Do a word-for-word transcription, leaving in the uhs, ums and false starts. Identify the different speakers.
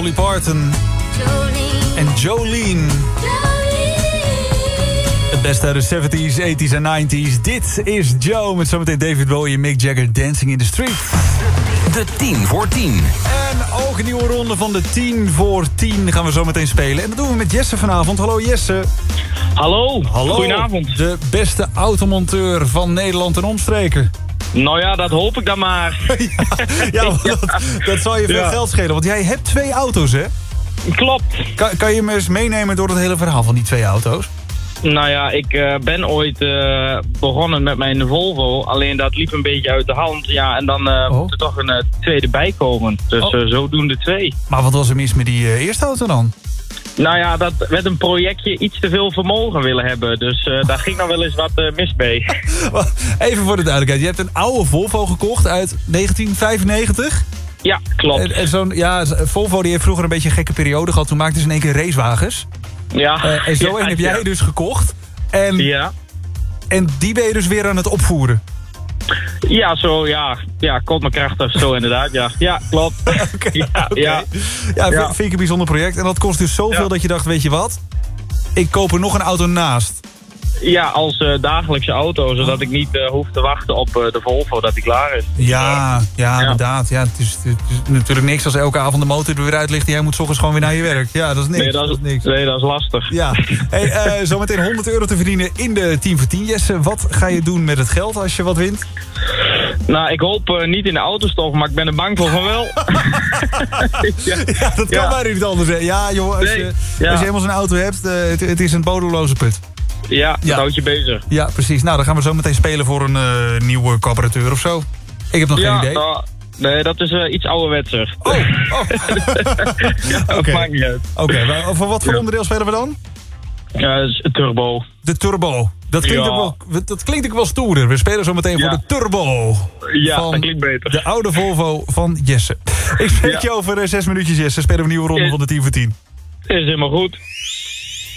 Speaker 1: Dolly Parton en Jolene. Het beste uit de zeventies, tachtigs en negentigs. Dit is Joe met zometeen David Bowie en Mick Jagger, Dancing in the Street.
Speaker 2: De tien voor tien.
Speaker 1: En ook een nieuwe ronde van de tien voor tien gaan we zo meteen spelen. En dat doen we met Jesse vanavond. Hallo Jesse.
Speaker 3: Hallo,
Speaker 1: Hallo.
Speaker 3: Goedenavond.
Speaker 1: De beste automonteur van Nederland en omstreken.
Speaker 3: Nou ja, dat hoop ik dan maar.
Speaker 1: ja, ja dat, dat zal je veel
Speaker 3: Ja.
Speaker 1: geld schelen. Want jij hebt twee auto's, hè?
Speaker 3: Klopt.
Speaker 1: Kan, kan je me eens meenemen door het hele verhaal van die twee auto's?
Speaker 3: Nou ja, ik uh, ben ooit uh, begonnen met mijn Volvo. Alleen dat liep een beetje uit de hand. Ja, en dan uh,
Speaker 1: Oh.
Speaker 3: moet er toch een uh, tweede bij komen. Dus
Speaker 1: Oh.
Speaker 3: uh, zo doen de twee.
Speaker 1: Maar wat was er mis met die uh, eerste auto dan?
Speaker 3: Nou ja, dat met een projectje iets te veel vermogen willen hebben. Dus uh, daar ging dan wel eens wat uh, mis mee.
Speaker 1: Even voor de duidelijkheid. Je hebt een oude Volvo gekocht uit negentien vijfennegentig.
Speaker 3: Ja, klopt.
Speaker 1: En, en zo'n, ja, Volvo die heeft vroeger een beetje een gekke periode gehad. Toen maakten ze in één keer racewagens.
Speaker 3: Ja.
Speaker 1: Uh, en zo
Speaker 3: ja,
Speaker 1: een heb jij
Speaker 3: ja.
Speaker 1: dus gekocht. En,
Speaker 3: Ja.
Speaker 1: en die ben je dus weer aan het opvoeren.
Speaker 3: Ja, zo, ja. Ja, komt mijn kracht of zo inderdaad. Ja, ja klopt.
Speaker 1: Oké,
Speaker 3: ja,
Speaker 1: oké.
Speaker 3: ja.
Speaker 1: Ja,
Speaker 3: Ja.
Speaker 1: vind ik een bijzonder project. En dat kost dus zoveel
Speaker 3: Ja.
Speaker 1: dat je dacht, weet je wat? Ik koop er nog een auto naast.
Speaker 3: Ja, als uh, dagelijkse auto, zodat ik niet uh, hoef te wachten op uh, de Volvo dat die klaar is.
Speaker 1: Ja, ja,
Speaker 3: Ja.
Speaker 1: inderdaad. Ja, het, is, het is natuurlijk niks als elke avond de motor er weer uit ligt en jij moet 's ochtends gewoon weer naar je werk. Ja, dat is niks.
Speaker 3: Nee, dat is,
Speaker 1: niks.
Speaker 3: nee, dat is lastig.
Speaker 1: Ja, hey, uh, zometeen honderd euro te verdienen in de tien voor tien. Jesse, wat ga je doen met het geld als je wat wint?
Speaker 3: Nou, ik hoop uh, niet in de autostof, maar ik ben er bang voor van wel. ja.
Speaker 1: Ja, dat kan
Speaker 3: Ja.
Speaker 1: bijna niet anders. Hè. Ja, joh, als,
Speaker 3: Nee,
Speaker 1: je,
Speaker 3: ja.
Speaker 1: als je helemaal zo'n auto hebt, uh, het, het is een bodemloze put.
Speaker 3: Ja, dat
Speaker 1: Ja.
Speaker 3: houdt je bezig.
Speaker 1: Ja, precies. Nou, dan gaan we zo meteen spelen voor een uh, nieuwe carburateur of zo. Ik heb nog
Speaker 3: ja,
Speaker 1: geen idee.
Speaker 3: nou, nee, dat is uh, iets ouderwetser.
Speaker 1: Oh, oh.
Speaker 3: ja, dat
Speaker 1: Oké.
Speaker 3: maakt niet uit.
Speaker 1: Oké, maar voor wat voor
Speaker 3: Ja.
Speaker 1: onderdeel spelen we dan?
Speaker 3: Ja, dat is een turbo.
Speaker 1: De turbo. Dat klinkt,
Speaker 3: Ja.
Speaker 1: ook wel, dat klinkt ook wel stoerder. We spelen zo meteen
Speaker 3: Ja.
Speaker 1: voor de turbo.
Speaker 3: Ja,
Speaker 1: van
Speaker 3: dat klinkt beter.
Speaker 1: de oude Volvo van Jesse. Ik spreek
Speaker 3: Ja.
Speaker 1: je over uh, zes minuutjes, Jesse. Spelen we een nieuwe ronde
Speaker 3: Is-
Speaker 1: van de tien voor tien.
Speaker 3: Is helemaal goed.